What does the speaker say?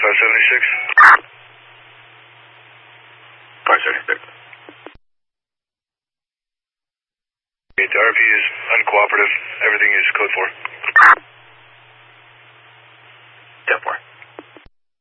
576. 576. The RP is uncooperative. Everything is code 4.